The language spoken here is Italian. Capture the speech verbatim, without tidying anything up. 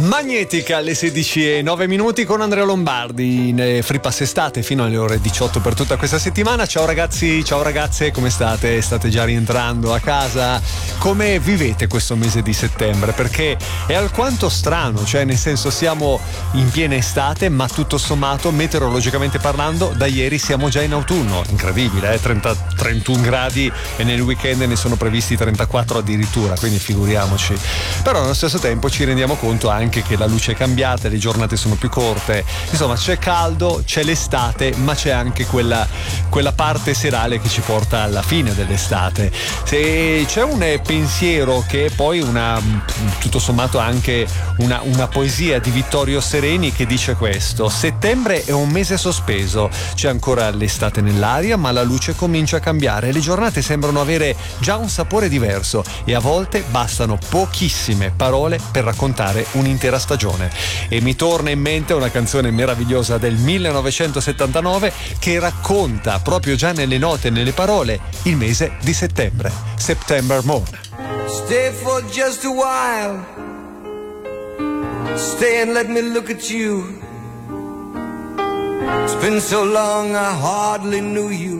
Magnetica alle sedici e nove minuti con Andrea Lombardi in Free Pass Estate fino alle ore diciotto per tutta questa settimana. Ciao ragazzi, ciao ragazze, come state? State già rientrando a casa? Come vivete questo mese di settembre? Perché è alquanto strano, cioè nel senso siamo in piena estate, ma tutto sommato, meteorologicamente parlando, da ieri siamo già in autunno. Incredibile, eh? trenta, trentuno gradi e nel weekend ne sono previsti trentaquattro addirittura, quindi figuriamoci. Però allo stesso tempo ci rendiamo conto anche che la luce è cambiata, le giornate sono più corte, insomma c'è caldo, c'è l'estate, ma c'è anche quella, quella parte serale che ci porta alla fine dell'estate. Se c'è un pensiero che è poi una, tutto sommato anche una, una poesia di Vittorio Sereni che dice questo: settembre è un mese sospeso, c'è ancora l'estate nell'aria ma la luce comincia a cambiare, le giornate sembrano avere già un sapore diverso e a volte bastano pochissime parole per raccontare un'intera stagione. E mi torna in mente una canzone meravigliosa del millenovecentosettantanove che racconta proprio già nelle note e nelle parole il mese di settembre. September Morn. Stay for just a while. Stay and let me look at you. It's been so long I hardly knew you.